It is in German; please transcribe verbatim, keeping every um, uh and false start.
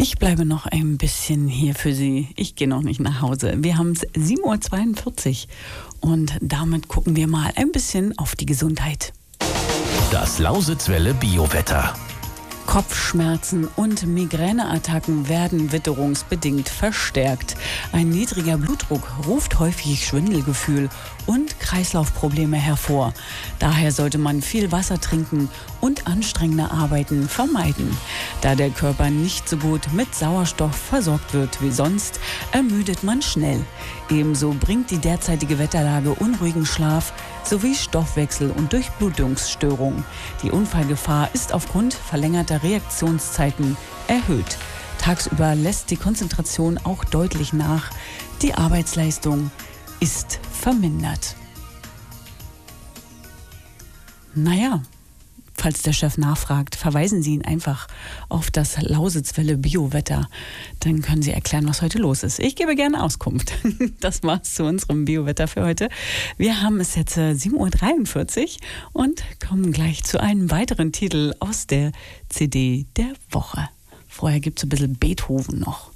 Ich bleibe noch ein bisschen hier für Sie. Ich gehe noch nicht nach Hause. Wir haben es sieben Uhr zweiundvierzig und damit gucken wir mal ein bisschen auf die Gesundheit. Das Lausitzwelle Biowetter. Kopfschmerzen und Migräneattacken werden witterungsbedingt verstärkt. Ein niedriger Blutdruck ruft häufig Schwindelgefühl und Kreislaufprobleme hervor. Daher sollte man viel Wasser trinken und anstrengende Arbeiten vermeiden. Da der Körper nicht so gut mit Sauerstoff versorgt wird wie sonst, ermüdet man schnell. Ebenso bringt die derzeitige Wetterlage unruhigen Schlaf sowie Stoffwechsel- und Durchblutungsstörungen. Die Unfallgefahr ist aufgrund verlängerter Reaktionszeiten erhöht. Tagsüber lässt die Konzentration auch deutlich nach. Die Arbeitsleistung ist vermindert. Naja, falls der Chef nachfragt, verweisen Sie ihn einfach auf das Lausitzwelle Biowetter. Dann können Sie erklären, was heute los ist. Ich gebe gerne Auskunft. Das war's zu unserem Biowetter für heute. Wir haben es jetzt sieben Uhr dreiundvierzig und kommen gleich zu einem weiteren Titel aus der C D der Woche. Vorher gibt es ein bisschen Beethoven noch.